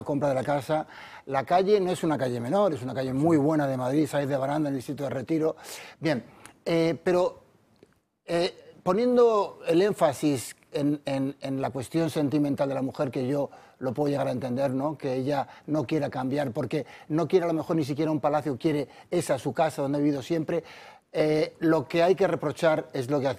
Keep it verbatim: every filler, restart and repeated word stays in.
compra de la casa. La calle no es una calle menor, es una calle muy buena de Madrid, Sáenz de Baranda, en el distrito de Retiro. Bien, eh, pero eh, poniendo el énfasis en, en, en la cuestión sentimental de la mujer, que yo lo puedo llegar a entender, ¿no? Que ella no quiera cambiar, porque no quiere a lo mejor ni siquiera un palacio, quiere esa su casa donde ha vivido siempre. Eh, lo que hay que reprochar es lo que